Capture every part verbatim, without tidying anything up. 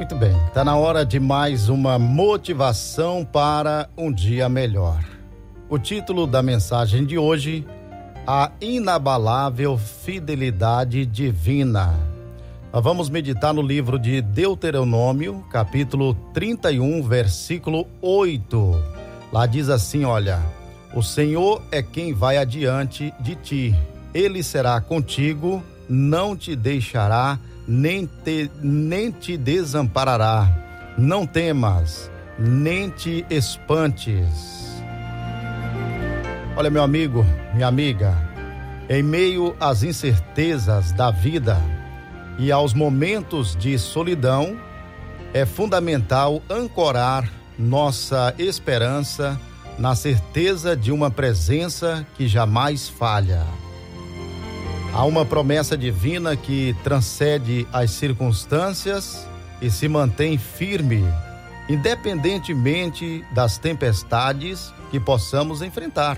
Muito bem, está na hora de mais uma motivação para um dia melhor. O título da mensagem de hoje: a inabalável fidelidade divina. Nós vamos meditar no livro de Deuteronômio, capítulo trinta e um, versículo oito. Lá diz assim, olha: o Senhor é quem vai adiante de ti, ele será contigo, não te deixará, nem te, nem te desamparará. Não temas, nem te espantes. Olha, meu amigo, minha amiga, em meio às incertezas da vida e aos momentos de solidão, é fundamental ancorar nossa esperança na certeza de uma presença que jamais falha. Há uma promessa divina que transcende as circunstâncias e se mantém firme, independentemente das tempestades que possamos enfrentar.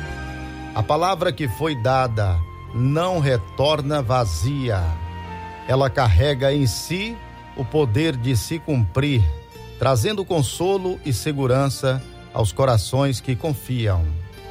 A palavra que foi dada não retorna vazia. Ela carrega em si o poder de se cumprir, trazendo consolo e segurança aos corações que confiam.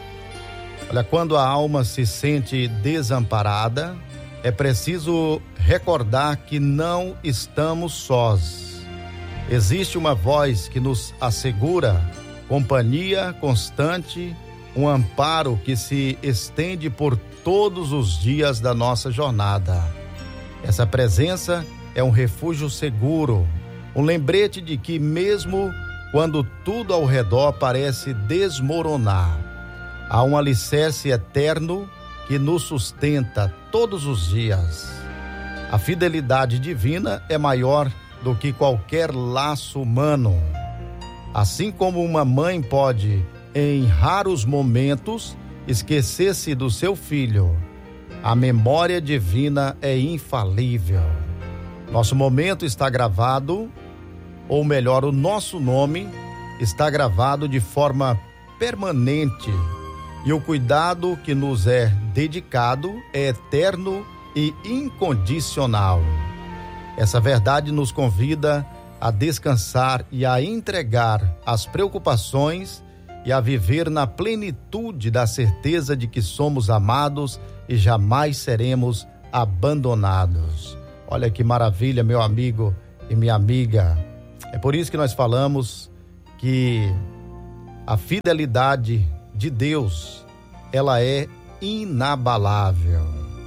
Olha, quando a alma se sente desamparada, é preciso recordar que não estamos sós. Existe uma voz que nos assegura companhia constante, um amparo que se estende por todos os dias da nossa jornada. Essa presença é um refúgio seguro, um lembrete de que mesmo quando tudo ao redor parece desmoronar, há um alicerce eterno que nos sustenta todos os dias. A fidelidade divina é maior do que qualquer laço humano. Assim como uma mãe pode, em raros momentos, esquecer-se do seu filho, a memória divina é infalível. Nosso momento está gravado, ou melhor, o nosso nome está gravado de forma permanente, e o cuidado que nos é dedicado é eterno e incondicional. Essa verdade nos convida a descansar e a entregar as preocupações e a viver na plenitude da certeza de que somos amados e jamais seremos abandonados. Olha que maravilha, meu amigo e minha amiga. É por isso que nós falamos que a fidelidade de Deus, ela é inabalável.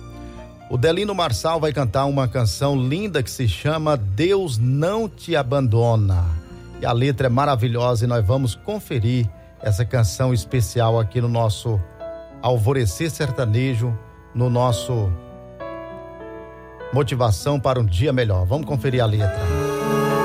O Delino Marçal vai cantar uma canção linda que se chama Deus Não Te Abandona. E a letra é maravilhosa e nós vamos conferir essa canção especial aqui no nosso Alvorecer Sertanejo, no nosso Motivação para um Dia Melhor. Vamos conferir a letra.